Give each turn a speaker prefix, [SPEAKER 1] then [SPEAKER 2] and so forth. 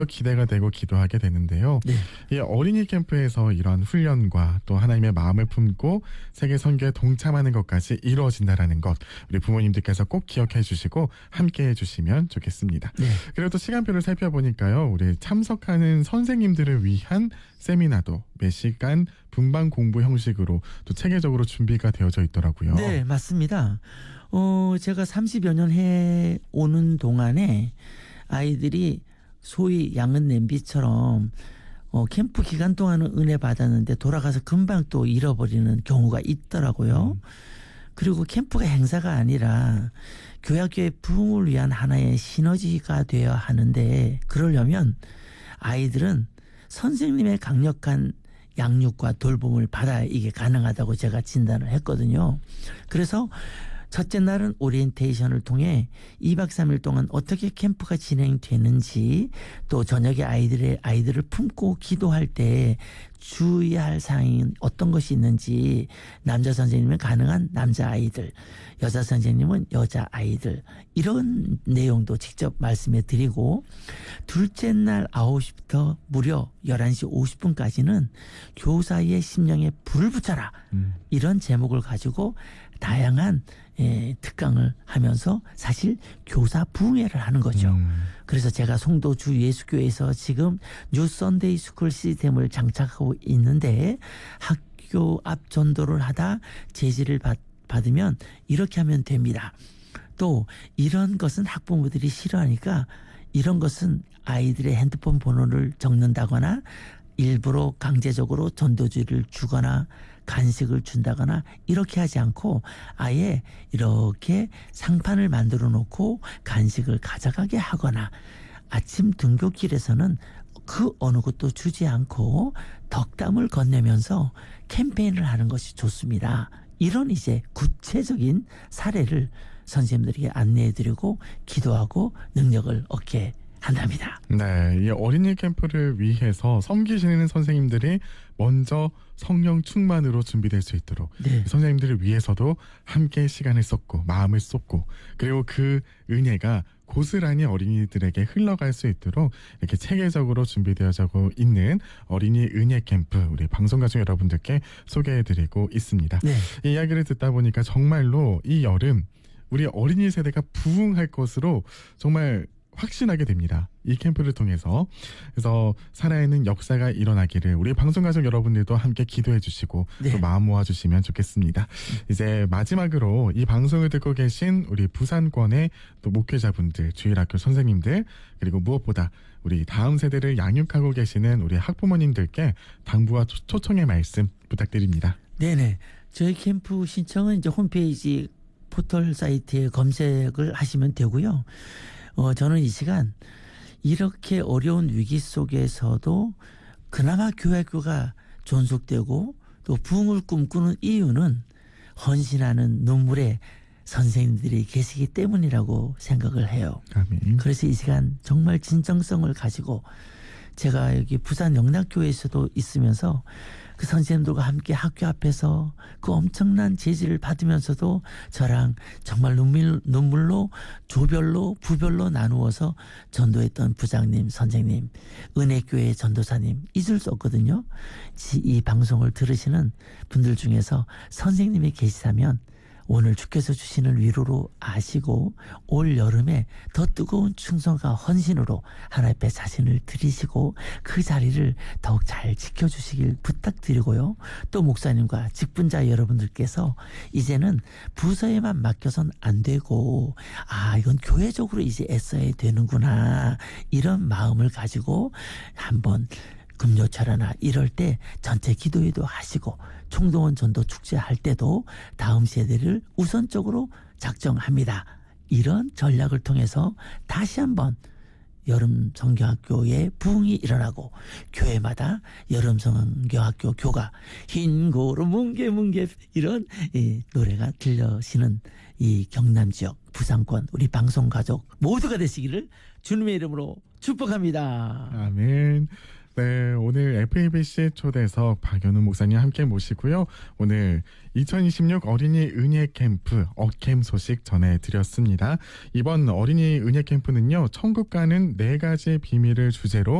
[SPEAKER 1] 기대가 되고 기도하게 되는데요.
[SPEAKER 2] 네.
[SPEAKER 1] 이 어린이 캠프에서 이런 훈련과 또 하나님의 마음을 품고 세계 선교에 동참하는 것까지 이루어진다라는 것, 우리 부모님들께서 꼭 기억해 주시고 함께 해 주시면 좋겠습니다.
[SPEAKER 2] 네.
[SPEAKER 1] 그리고 또 시간표를 살펴보니까요, 우리 참석하는 선생님들을 위한 세미나도 매 시간 분반 공부 형식으로 또 체계적으로 준비가 되어져 있더라고요.
[SPEAKER 2] 네, 맞습니다. 제가 30여 년 해 오는 동안에 아이들이 소위 양은 냄비처럼 캠프 기간 동안은 은혜 받았는데 돌아가서 금방 또 잃어버리는 경우가 있더라고요. 그리고 캠프가 행사가 아니라 교회학교의 부흥을 위한 하나의 시너지가 되어야 하는데, 그러려면 아이들은 선생님의 강력한 양육과 돌봄을 받아야 이게 가능하다고 제가 진단을 했거든요. 그래서 첫째 날은 오리엔테이션을 통해 2박 3일 동안 어떻게 캠프가 진행되는지, 또 저녁에 아이들을 품고 기도할 때 주의해야 할 사항이 어떤 것이 있는지, 남자 선생님은 가능한 남자 아이들, 여자 선생님은 여자 아이들, 이런 내용도 직접 말씀해 드리고, 둘째 날 9시부터 무려 11시 50분까지는 교사의 심령에 불을 붙여라, 이런 제목을 가지고 다양한 특강을 하면서 사실 교사 부흥회를 하는 거죠. 그래서 제가 송도 주 예수교회에서 지금 뉴 선데이 스쿨 시스템을 장착하고 있는데, 학교 앞 전도를 하다 제지를 받으면 이렇게 하면 됩니다. 또 이런 것은 학부모들이 싫어하니까 이런 것은 아이들의 핸드폰 번호를 적는다거나 일부러 강제적으로 전도지를 주거나 간식을 준다거나 이렇게 하지 않고 아예 이렇게 상판을 만들어 놓고 간식을 가져가게 하거나, 아침 등교길에서는 그 어느 것도 주지 않고 덕담을 건네면서 캠페인을 하는 것이 좋습니다. 이런 이제 구체적인 사례를 선생님들에게 안내해드리고 기도하고 능력을 얻게 한답니다.
[SPEAKER 1] 네, 이 어린이 캠프를 위해서 섬기시는 선생님들이 먼저 성령 충만으로 준비될 수 있도록,
[SPEAKER 2] 네.
[SPEAKER 1] 선생님들을 위해서도 함께 시간을 쏟고 마음을 쏟고, 그리고 그 은혜가 고스란히 어린이들에게 흘러갈 수 있도록 이렇게 체계적으로 준비되어져 있는 어린이 은혜 캠프, 우리 방송가족 여러분들께 소개해드리고 있습니다.
[SPEAKER 2] 네.
[SPEAKER 1] 이 이야기를 듣다 보니까 정말로 이 여름 우리 어린이 세대가 부흥할 것으로 정말 확신하게 됩니다. 이 캠프를 통해서. 그래서 살아있는 역사가 일어나기를 우리 방송가족 여러분들도 함께 기도해 주시고
[SPEAKER 2] 네.
[SPEAKER 1] 또 마음 모아 주시면 좋겠습니다. 이제 마지막으로 이 방송을 듣고 계신 우리 부산권의 또 목회자분들, 주일학교 선생님들, 그리고 무엇보다 우리 다음 세대를 양육하고 계시는 우리 학부모님들께 당부와 초청의 말씀 부탁드립니다.
[SPEAKER 2] 네네. 저희 캠프 신청은 이제 홈페이지 포털 사이트에 검색을 하시면 되고요. 저는 이 시간 이렇게 어려운 위기 속에서도 그나마 교회학교가 존속되고 또 부흥을 꿈꾸는 이유는 헌신하는 눈물의 선생님들이 계시기 때문이라고 생각을 해요.
[SPEAKER 1] 아멘.
[SPEAKER 2] 그래서 이 시간 정말 진정성을 가지고 제가 여기 부산 영락교회에서도 있으면서 그 선생님들과 함께 학교 앞에서 그 엄청난 제지를 받으면서도 저랑 정말 눈물로 조별로 부별로 나누어서 전도했던 부장님, 선생님, 은혜교회 전도사님 잊을 수 없거든요. 이 방송을 들으시는 분들 중에서 선생님이 계시다면 오늘 주께서 주시는 위로로 아시고 올 여름에 더 뜨거운 충성과 헌신으로 하나님 앞에 자신을 드리시고 그 자리를 더욱 잘 지켜주시길 부탁드리고요. 또 목사님과 직분자 여러분들께서 이제는 부서에만 맡겨선 안 되고 이건 교회적으로 이제 애써야 되는구나, 이런 마음을 가지고 한번 금요철이나 이럴 때 전체 기도회도 하시고 총동원 전도 축제 할 때도 다음 세대를 우선적으로 작정합니다. 이런 전략을 통해서 다시 한번 여름 성경학교에 부흥이 일어나고 교회마다 여름 성경학교 교가 흰고로 뭉게뭉게 이런 노래가 들려지는 이 경남 지역 부산권 우리 방송가족 모두가 되시기를 주님의 이름으로 축복합니다.
[SPEAKER 1] 아멘. 네, 오늘 FABC 초대석 박연우 목사님 함께 모시고요. 오늘 2026 어린이 은예 캠프 어캠 소식 전해드렸습니다. 이번 어린이 은예 캠프는요, 천국 가는 4가지 비밀을 주제로